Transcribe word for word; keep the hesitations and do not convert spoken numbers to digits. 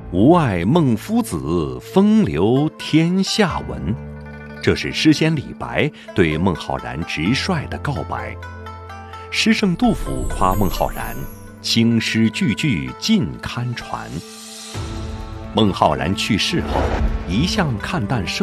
吾爱孟夫子，风流天下闻。这是诗仙李白对孟浩然直率的告白。诗圣杜甫夸孟浩然青诗句句尽堪传。孟浩然去世后，一向看淡生